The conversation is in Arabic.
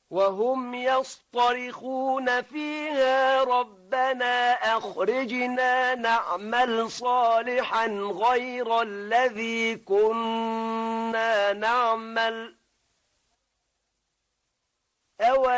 وهم يصطرخون فيها ربنا أخرجنا نعمل صالحا غير الذي كنا نعمل